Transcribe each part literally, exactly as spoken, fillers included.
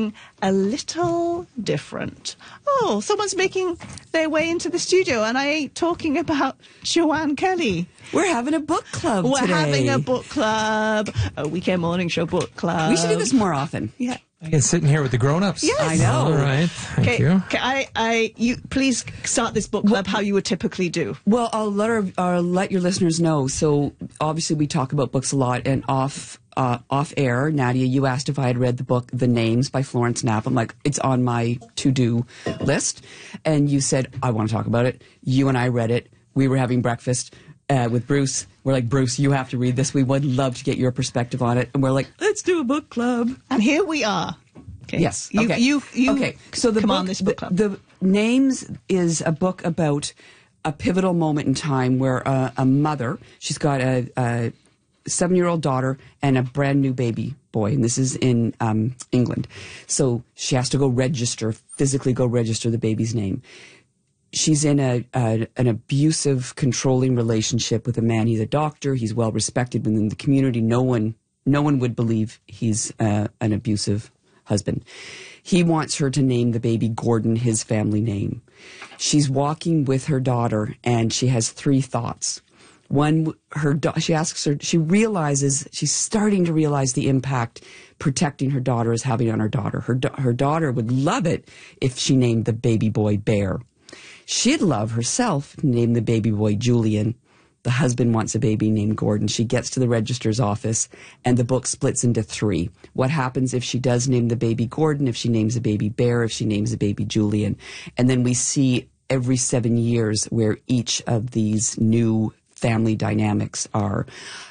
something a little different. Oh, someone's making their way into the studio, and I ain't talking about Joanne Kelly. We're having a book club We're today. having a book club, a weekend morning show book club. We should do this more often. Yeah. I can sit in here with the grown-ups. Yes. I know. All right. Thank Okay, you. okay, I, I, you, please start this book club how you would typically do. Well, I'll let our, I'll let your listeners know. So obviously we talk about books a lot, and off uh, off air, Nadia, you asked if I had read the book The Names by Florence Knapp. I'm like, it's on my to-do list. And you said, I want to talk about it. You and I read it. We were having breakfast uh, with Bruce. We're like, Bruce, you have to read this. We would love to get your perspective on it. And we're like, let's do a book club. And here we are. Okay. Yes. You, okay. you, you okay. So the come book, on this book club. The, the Names is a book about a pivotal moment in time where uh, a mother, she's got a, a seven-year-old daughter and a brand new baby boy, and this is in um, England. So she has to go register, physically go register the baby's name. She's in a, a an abusive, controlling relationship with a man. He's a doctor. He's well respected within the community. No one, no one would believe he's uh, an abusive husband. He wants her to name the baby Gordon, his family name. She's walking with her daughter, and she has three thoughts. One, her da- she asks her. She realizes she's starting to realize the impact protecting her daughter is having on her daughter. Her da- her daughter would love it if she named the baby boy Bear. She'd love herself to name the baby boy Julian. The husband wants a baby named Gordon. She gets to the registrar's office, and the book splits into three. What happens if she does name the baby Gordon, if she names the baby Bear, if she names the baby Julian? And then we see every seven years where each of these new family dynamics are.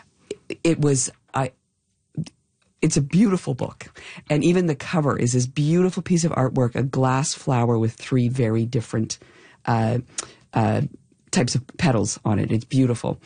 It was... I. It's a beautiful book. And even the cover is this beautiful piece of artwork, a glass flower with three very different uh, uh, types of petals on it. It's beautiful.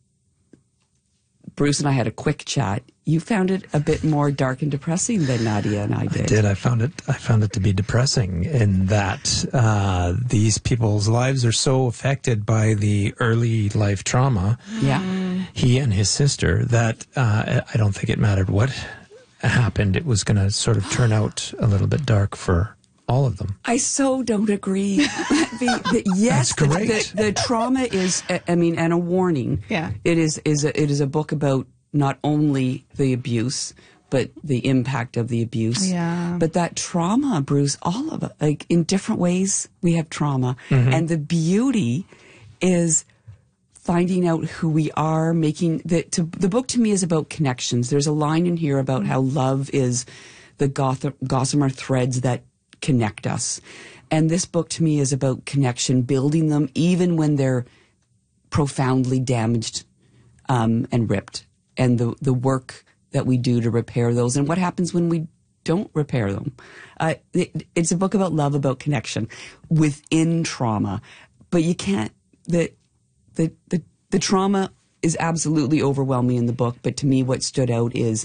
Bruce and I had a quick chat. You found it a bit more dark and depressing than Nadia and I did. I did. I found it. I found it to be depressing in that uh, these people's lives are so affected by the early life trauma. Yeah. He and his sister that uh, I don't think it mattered what happened. It was going to sort of turn out a little bit dark for all of them. I so don't agree. the, the, yes, That's great. The, the, the trauma is, I mean, and a warning. Yeah. It is, is a, it is a book about not only the abuse, but the impact of the abuse. Yeah. But that trauma, Bruce, all of it, like in different ways, we have trauma. Mm-hmm. And the beauty is finding out who we are, making the, to, the book to me is about connections. There's a line in here about how love is the goth, gossamer threads that connect us. And this book to me is about connection, building them even when they're profoundly damaged um, and ripped, and the, the work that we do to repair those, and what happens when we don't repair them. Uh, it, it's a book about love, about connection within trauma, but you can't, the, the, the, the trauma is absolutely overwhelming in the book, but to me what stood out is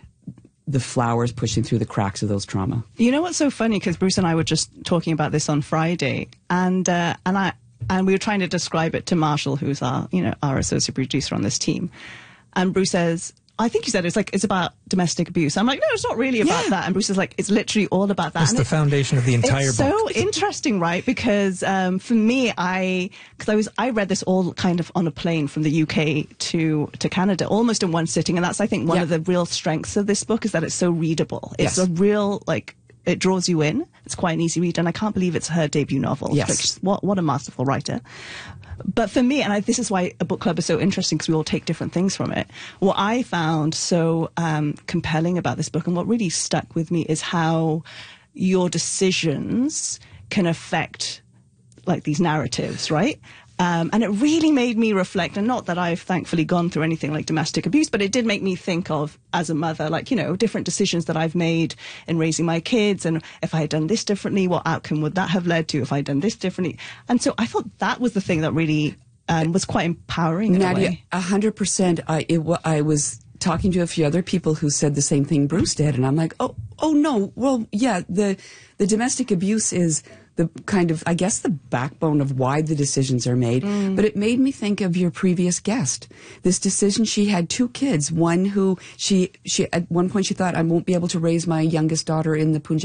the flowers pushing through the cracks of those trauma. You know what's so funny? Because Bruce and I were just talking about this on Friday, and uh, and I and we were trying to describe it to Marshall, who's our you know our associate producer on this team, and Bruce says, I think you said it's like it's about domestic abuse. I'm like, no, it's not really about Yeah. that. And Bruce is like, it's literally all about that. It's And the it- foundation of the entire it's book. so interesting, right? Because um, for me, I because I was I read this all kind of on a plane from the U K to to Canada, almost in one sitting, and that's I think one Yeah. of the real strengths of this book is that it's so readable. It's Yes. a real like it draws you in. It's quite an easy read, and I can't believe it's her debut novel. Yes. Like, she's- what what a masterful writer. But for me, and I, this is why a book club is so interesting, because we all take different things from it. What I found so um, compelling about this book, and what really stuck with me, is how your decisions can affect like these narratives, right? Um, and it really made me reflect, and not that I've thankfully gone through anything like domestic abuse, but it did make me think of, as a mother, like, you know, different decisions that I've made in raising my kids, and if I had done this differently, what outcome would that have led to if I'd done this differently? And so I thought that was the thing that really um, was quite empowering in a Nadia, way. a hundred percent. I it, wa- I was talking to a few other people who said the same thing Bruce did, and I'm like, oh, oh no. Well, yeah, the the domestic abuse is the kind of, I guess, the backbone of why the decisions are made. Mm. But it made me think of your previous guest. This decision, she had two kids. One who she she at one point she thought, I won't be able to raise my youngest daughter in the Punjab.